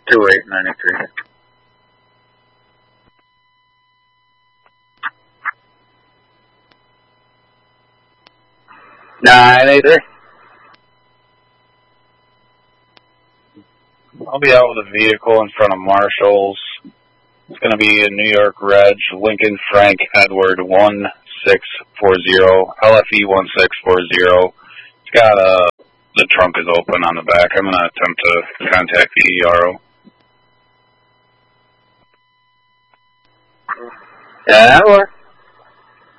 2893. 983. I'll be out with a vehicle in front of Marshall's. It's going to be a New York Reg, Lincoln Frank Edward 1640, LFE 1640. It's got the trunk is open on the back. I'm going to attempt to contact the ERO. Yeah, that'll work.